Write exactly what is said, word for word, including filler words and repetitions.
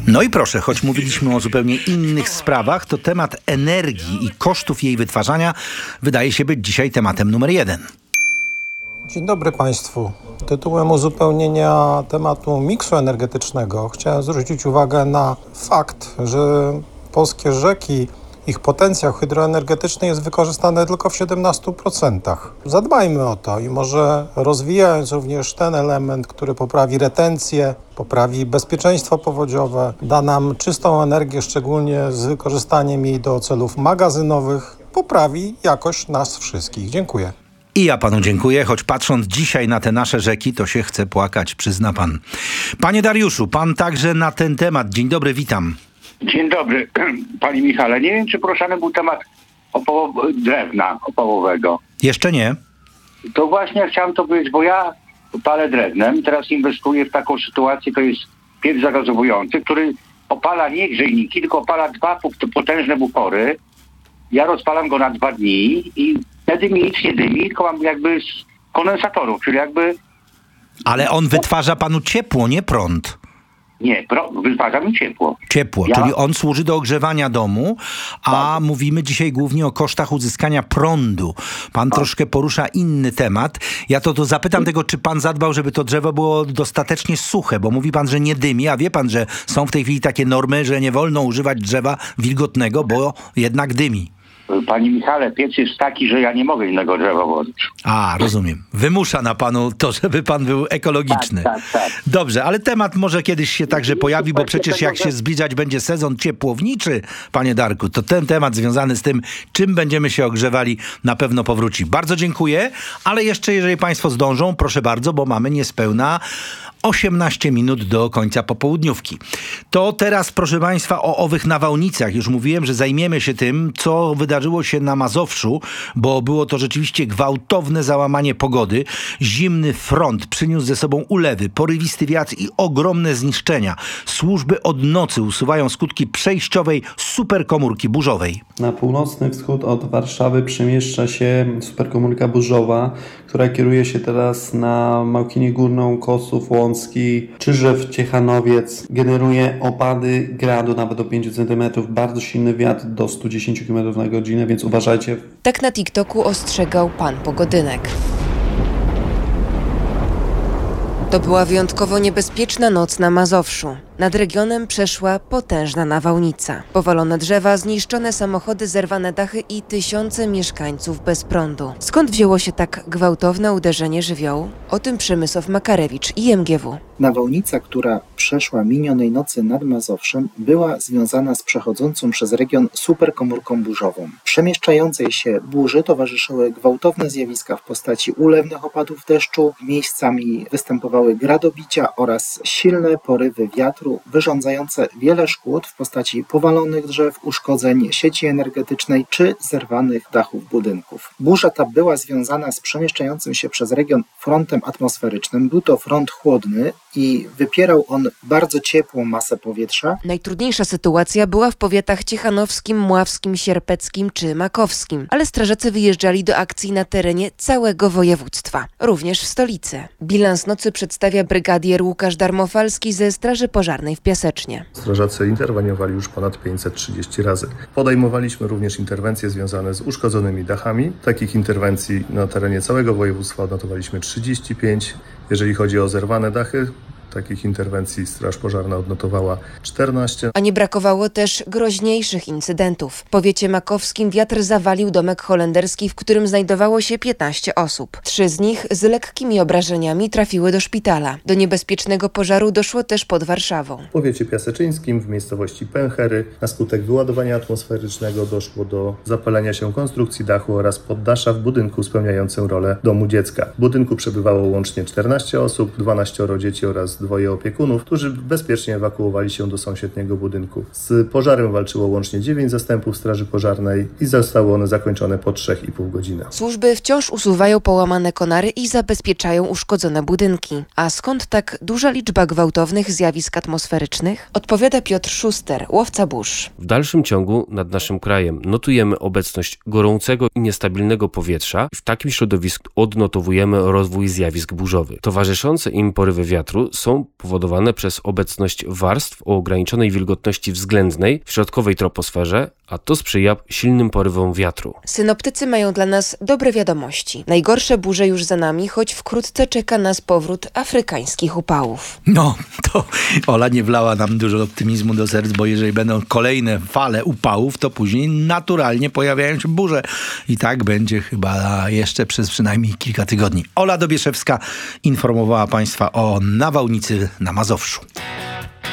No i proszę, choć mówiliśmy o zupełnie innych sprawach, to temat energii i kosztów jej wytwarzania wydaje się być dzisiaj tematem numer jeden. Dzień dobry Państwu. Tytułem uzupełnienia tematu miksu energetycznego chciałem zwrócić uwagę na fakt, że polskie rzeki, ich potencjał hydroenergetyczny jest wykorzystany tylko w siedemnaście procent. Zadbajmy o to i może rozwijając również ten element, który poprawi retencję, poprawi bezpieczeństwo powodziowe, da nam czystą energię, szczególnie z wykorzystaniem jej do celów magazynowych, poprawi jakość nas wszystkich. Dziękuję. I ja panu dziękuję, choć patrząc dzisiaj na te nasze rzeki, to się chce płakać, przyzna pan. Panie Dariuszu, pan także na ten temat. Dzień dobry, witam. Dzień dobry, panie Michale. Nie wiem, czy poruszany był temat opoło- drewna opałowego. Jeszcze nie. To właśnie chciałem to powiedzieć, bo ja palę drewnem, teraz inwestuję w taką sytuację, to jest piec zagazowujący, który opala nie grzejniki, tylko opala dwa potężne bufory. Ja rozpalam go na dwa dni i wtedy mi nic nie dymi, tylko mam jakby z kondensatorów, czyli jakby... Ale on wytwarza panu ciepło, nie prąd. Nie, pro, wytwarza mi ciepło. Ciepło, ja... czyli on służy do ogrzewania domu, a tak. Mówimy dzisiaj głównie o kosztach uzyskania prądu. Pan tak. troszkę porusza inny temat. Ja to, to zapytam tego, czy pan zadbał, żeby to drzewo było dostatecznie suche, bo mówi pan, że nie dymi, a wie pan, że są w tej chwili takie normy, że nie wolno używać drzewa wilgotnego, bo jednak dymi. Panie Michale, piec jest taki, że ja nie mogę innego drzewa włożyć. A, rozumiem. Wymusza na panu to, żeby pan był ekologiczny. Tak, tak, tak. Dobrze, ale temat może kiedyś się także pojawi, bo przecież jak się zbliżać będzie sezon ciepłowniczy, panie Darku, to ten temat związany z tym, czym będziemy się ogrzewali, na pewno powróci. Bardzo dziękuję, ale jeszcze jeżeli państwo zdążą, proszę bardzo, bo mamy niespełna osiemnaście minut do końca popołudniówki. To teraz, proszę państwa, o owych nawałnicach. Już mówiłem, że zajmiemy się tym, co wydarzyło się na Mazowszu, bo było to rzeczywiście gwałtowne załamanie pogody. Zimny front przyniósł ze sobą ulewy, porywisty wiatr i ogromne zniszczenia. Służby od nocy usuwają skutki przejściowej superkomórki burzowej. Na północny wschód od Warszawy przemieszcza się superkomórka burzowa, która kieruje się teraz na Małkinię Górną, Kosów, Łącki, Czyżew, Ciechanowiec. Generuje opady gradu nawet do pięć centymetrów, bardzo silny wiatr do sto dziesięć kilometrów na godzinę, więc uważajcie. Tak na TikToku ostrzegał pan Pogodynek. To była wyjątkowo niebezpieczna noc na Mazowszu. Nad regionem przeszła potężna nawałnica. Powalone drzewa, zniszczone samochody, zerwane dachy i tysiące mieszkańców bez prądu. Skąd wzięło się tak gwałtowne uderzenie żywiołu? O tym Przemysław Makarewicz, I M G W. Nawałnica, która przeszła minionej nocy nad Mazowszem, była związana z przechodzącą przez region superkomórką burzową. Przemieszczającej się burzy towarzyszyły gwałtowne zjawiska w postaci ulewnych opadów deszczu, miejscami występowały gradobicia oraz silne porywy wiatru, wyrządzające wiele szkód w postaci powalonych drzew, uszkodzeń sieci energetycznej czy zerwanych dachów budynków. Burza ta była związana z przemieszczającym się przez region frontem atmosferycznym. Był to front chłodny i wypierał on bardzo ciepłą masę powietrza. Najtrudniejsza sytuacja była w powiatach ciechanowskim, mławskim, sierpeckim czy makowskim, ale strażacy wyjeżdżali do akcji na terenie całego województwa, również w stolicy. Bilans nocy przedstawia brygadier Łukasz Darmofalski ze Straży Pożarnej w Piasecznie. Strażacy interweniowali już ponad pięćset trzydzieści razy. Podejmowaliśmy również interwencje związane z uszkodzonymi dachami. Takich interwencji na terenie całego województwa odnotowaliśmy trzydzieści pięć. Jeżeli chodzi o zerwane dachy, takich interwencji Straż Pożarna odnotowała czternaście. A nie brakowało też groźniejszych incydentów. W powiecie makowskim wiatr zawalił domek holenderski, w którym znajdowało się piętnaście osób. Trzy z nich z lekkimi obrażeniami trafiły do szpitala. Do niebezpiecznego pożaru doszło też pod Warszawą. W powiecie piaseczyńskim, w miejscowości Pęchery, na skutek wyładowania atmosferycznego doszło do zapalenia się konstrukcji dachu oraz poddasza w budynku spełniającym rolę domu dziecka. W budynku przebywało łącznie czternaście osób, dwanaścioro dzieci oraz dwoje opiekunów, którzy bezpiecznie ewakuowali się do sąsiedniego budynku. Z pożarem walczyło łącznie dziewięć zastępów Straży Pożarnej i zostały one zakończone po trzech i pół godziny. Służby wciąż usuwają połamane konary i zabezpieczają uszkodzone budynki. A skąd tak duża liczba gwałtownych zjawisk atmosferycznych? Odpowiada Piotr Szuster, łowca burz. W dalszym ciągu nad naszym krajem notujemy obecność gorącego i niestabilnego powietrza. W takim środowisku odnotowujemy rozwój zjawisk burzowych. Towarzyszące im porywy wiatru są są powodowane przez obecność warstw o ograniczonej wilgotności względnej w środkowej troposferze, a to sprzyja silnym porywom wiatru. Synoptycy mają dla nas dobre wiadomości. Najgorsze burze już za nami, choć wkrótce czeka nas powrót afrykańskich upałów. No, to Ola nie wlała nam dużo optymizmu do serc, bo jeżeli będą kolejne fale upałów, to później naturalnie pojawiają się burze. I tak będzie chyba jeszcze przez przynajmniej kilka tygodni. Ola Dobieszewska informowała Państwa o nawałnicy na Mazowszu.